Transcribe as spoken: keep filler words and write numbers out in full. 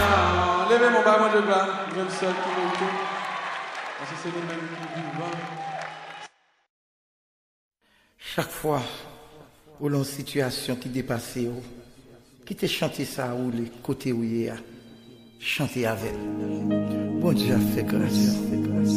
Levez mon bas, moi de gloire. Même seul qui mérite. Parce que c'est lui-même qui vivant. Chaque fois où l'on situation qui dépasse, qui te chante ça ou les côtés où il y a, chanter avec. Bon Dieu a fait grâce.